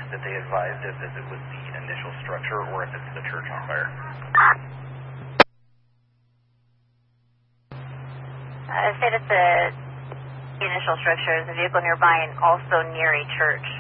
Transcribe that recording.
that they advised if it was the initial structure or if it's the church on fire. Say that the initial structure is a vehicle nearby and also near a church.